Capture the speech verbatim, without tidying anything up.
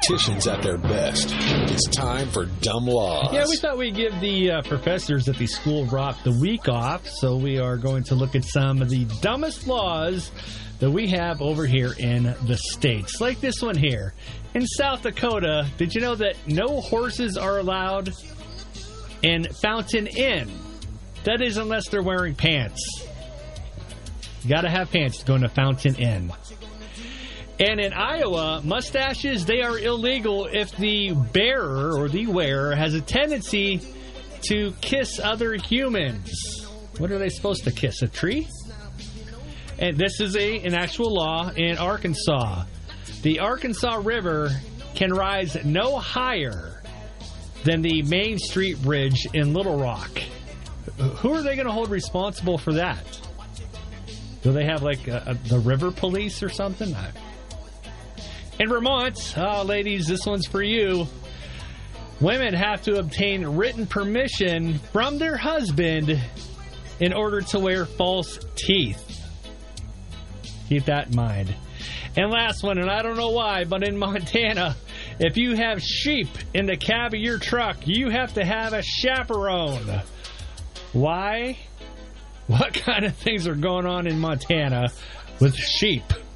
Politicians at their best. It's time for Dumb Laws. Yeah, we thought we'd give the uh, professors at the School of Rock the week off, so we are going to look at some of the dumbest laws that we have over here in the States. Like this one here. In South Dakota, did you know that no horses are allowed in Fountain Inn? That is unless they're wearing pants. You got to have pants to go into Fountain Inn. And in Iowa, mustaches, they are illegal if the bearer or the wearer has a tendency to kiss other humans. What are they supposed to kiss? A tree? And this is a an actual law in Arkansas. The Arkansas River can rise no higher than the Main Street Bridge in Little Rock. Who are they going to hold responsible for that? Do they have, like, a, a, the river police or something? I, In Vermont, oh, ladies, this one's for you. Women have to obtain written permission from their husband in order to wear false teeth. Keep that in mind. And last one, and I don't know why, but in Montana, if you have sheep in the cab of your truck, you have to have a chaperone. Why? What kind of things are going on in Montana with sheep?